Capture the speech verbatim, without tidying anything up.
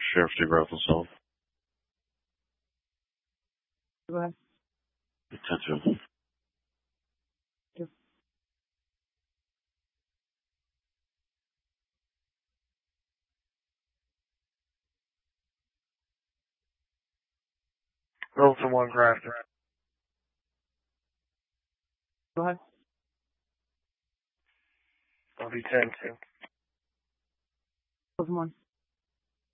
Sheriff DeGraff assault. Go ahead. Attention. Yep. Wilson one Grafton. Go ahead. I'll be ten two. Wilson one.